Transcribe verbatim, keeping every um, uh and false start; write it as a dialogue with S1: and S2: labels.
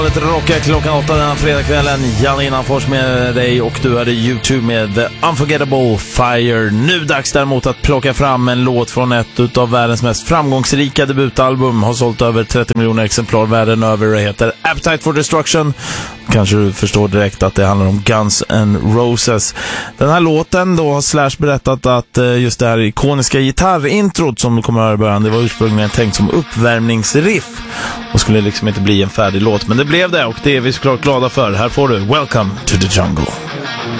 S1: Lite rocka klockan åtta den här fredagskvällen. Janne Innanfors med dig och du hade YouTube med The Unforgettable Fire. Nu dags däremot att plocka fram en låt från ett av världens mest framgångsrika debutalbum. Har sålt över trettio miljoner exemplar världen över. Det heter Appetite for Destruction. Kanske du förstår direkt att det handlar om Guns N' Roses. Den här låten då har Slash berättat att just det här ikoniska gitarrintrot som du kommer att höra i början, det var ursprungligen tänkt som uppvärmningsriff och skulle liksom inte bli en färdig låt, men det blev det och det är vi såklart glada för. Här får du Welcome to the Jungle.